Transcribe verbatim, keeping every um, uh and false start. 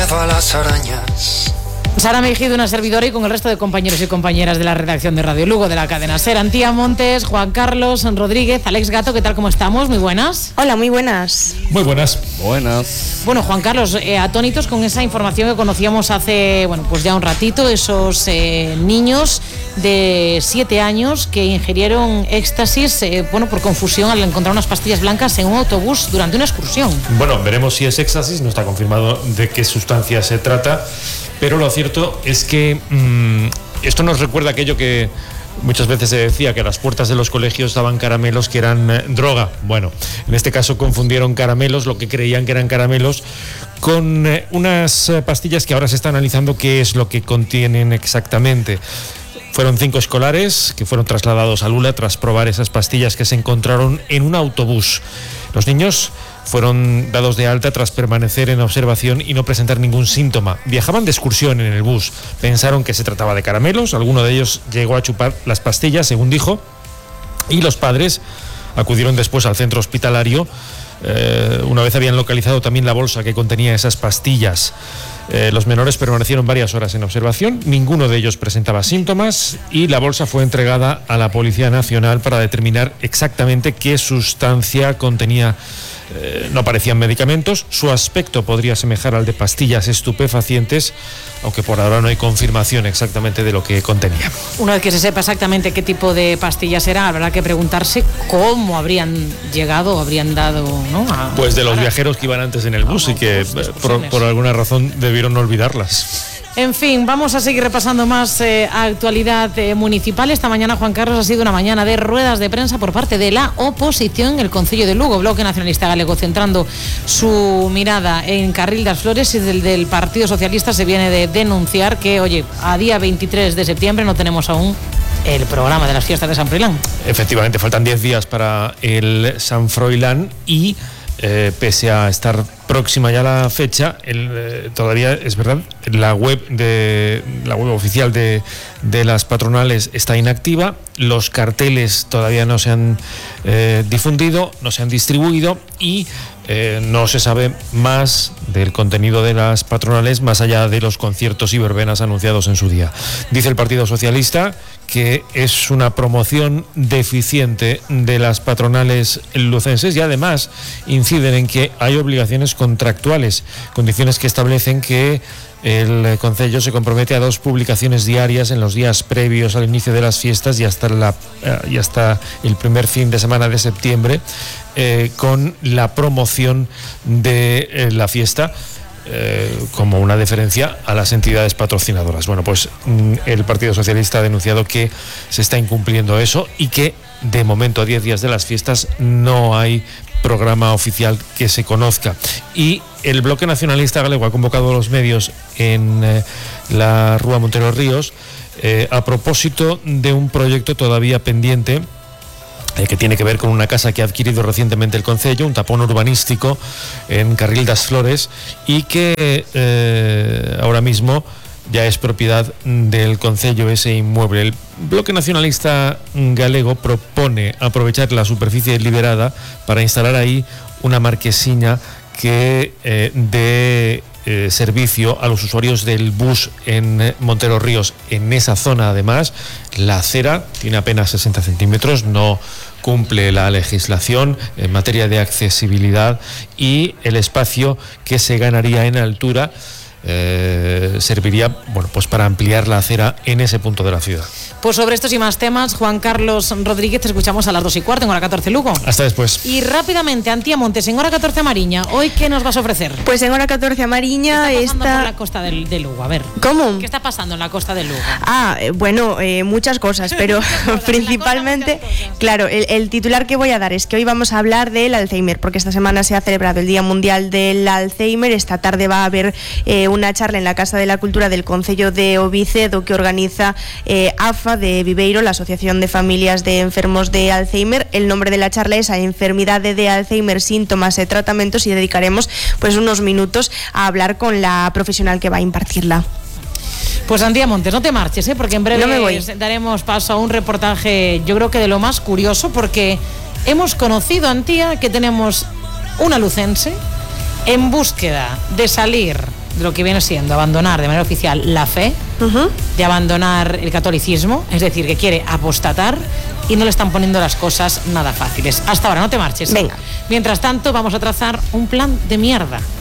lleva las arañas. Sara Meijido, una servidora, y con el resto de compañeros y compañeras de la redacción de Radio Lugo, de la cadena SER, Antía Montes, Juan Carlos Rodríguez, Alex Gato, ¿qué tal? ¿Cómo estamos? Muy buenas. Hola, muy buenas. Muy buenas. Buenas. Bueno, Juan Carlos, eh, atónitos con esa información que conocíamos hace, bueno, pues ya un ratito, esos eh, niños de siete años que ingirieron éxtasis, eh, bueno, por confusión al encontrar unas pastillas blancas en un autobús durante una excursión. Bueno, veremos si es éxtasis, no está confirmado de qué sustancia se trata, pero lo cierto es que mmm, esto nos recuerda aquello que muchas veces se decía, que a las puertas de los colegios estaban caramelos que eran eh, droga. Bueno, en este caso confundieron caramelos, lo que creían que eran caramelos, con eh, unas eh, pastillas que ahora se está analizando qué es lo que contienen exactamente. Fueron cinco escolares que fueron trasladados a Lula tras probar esas pastillas que se encontraron en un autobús. Los niños fueron dados de alta tras permanecer en observación y no presentar ningún síntoma. Viajaban de excursión en el bus. Pensaron que se trataba de caramelos. Alguno de ellos llegó a chupar las pastillas, según dijo, y los padres acudieron después al centro hospitalario. Eh, una vez habían localizado también la bolsa que contenía esas pastillas. Eh, los menores permanecieron varias horas en observación, ninguno de ellos presentaba síntomas y la bolsa fue entregada a la Policía Nacional para determinar exactamente qué sustancia contenía. Eh, no parecían medicamentos, su aspecto podría asemejar al de pastillas estupefacientes, aunque por ahora no hay confirmación exactamente de lo que contenía. Una vez que se sepa exactamente qué tipo de pastillas eran, habrá que preguntarse cómo habrían llegado o habrían dado, ¿no? A, pues de los a, viajeros que iban antes en el bus y que por, por alguna razón debieron olvidarlas. En fin, vamos a seguir repasando más eh, actualidad eh, municipal. Esta mañana, Juan Carlos, ha sido una mañana de ruedas de prensa por parte de la oposición en el Concello de Lugo. Bloque Nacionalista Galego centrando su mirada en Carril das Flores, y del, del Partido Socialista se viene de denunciar que, oye, a día veintitrés de septiembre no tenemos aún el programa de las fiestas de San Froilán. Efectivamente, faltan diez días para el San Froilán y eh, pese a estar próxima ya la fecha, el, eh, todavía es verdad, la web de la web oficial de, de las patronales está inactiva, los carteles todavía no se han eh, difundido, no se han distribuido y eh, no se sabe más del contenido de las patronales más allá de los conciertos y verbenas anunciados en su día. Dice el Partido Socialista que es una promoción deficiente de las patronales lucenses y además inciden en que hay obligaciones contractuales, condiciones que establecen que el Concello se compromete a dos publicaciones diarias en los días previos al inicio de las fiestas y hasta, la, y hasta el primer fin de semana de septiembre, eh, con la promoción de eh, la fiesta, Eh, como una deferencia a las entidades patrocinadoras. Bueno, pues mm, el Partido Socialista ha denunciado que se está incumpliendo eso y que de momento a diez días de las fiestas no hay programa oficial que se conozca. Y el Bloque Nacionalista Galego ha convocado a los medios en eh, la Rúa Montero Ríos eh, a propósito de un proyecto todavía pendiente que tiene que ver con una casa que ha adquirido recientemente el Concello, un tapón urbanístico en Carril das Flores y que eh, ahora mismo ya es propiedad del Concello ese inmueble. El Bloque Nacionalista Galego propone aprovechar la superficie liberada para instalar ahí una marquesiña que eh, dé eh, servicio a los usuarios del bus en eh, Montero Ríos. En esa zona, además, la acera tiene apenas sesenta centímetros, no cumple la legislación en materia de accesibilidad y el espacio que se ganaría en altura Eh, serviría, bueno, pues para ampliar la acera en ese punto de la ciudad. Pues sobre estos y más temas, Juan Carlos Rodríguez, te escuchamos a las dos y cuarto en hora catorce Lugo. Hasta después. Y rápidamente, Antía Montes, en hora catorce Mariña, ¿hoy qué nos vas a ofrecer? Pues en hora catorce Mariña ¿Qué está pasando está... por la costa de, de Lugo? A ver. ¿Cómo? ¿Qué está pasando en la costa de Lugo? Ah, eh, bueno, eh, muchas cosas, pero cosas, principalmente, muchas cosas. claro, el, el titular que voy a dar es que hoy vamos a hablar del Alzheimer, porque esta semana se ha celebrado el Día Mundial del Alzheimer. Esta tarde va a haber eh, una charla en la Casa de la Cultura del Concello de Ovicedo que organiza eh, A F A de Viveiro, la Asociación de Familias de Enfermos de Alzheimer. El nombre de la charla es a Enfermidade de Alzheimer, síntomas e tratamentos, y dedicaremos pues unos minutos a hablar con la profesional que va a impartirla. Pues Antía Montes, no te marches, ¿eh? Porque en breve no me voy. daremos paso a un reportaje, yo creo que de lo más curioso, porque hemos conocido, Antía, que tenemos una lucense en búsqueda de salir de lo que viene siendo abandonar de manera oficial la fe, uh-huh. de abandonar el catolicismo, es decir, que quiere apostatar y no le están poniendo las cosas nada fáciles. Hasta ahora, no te marches. Venga. Mientras tanto, vamos a trazar un plan de mierda.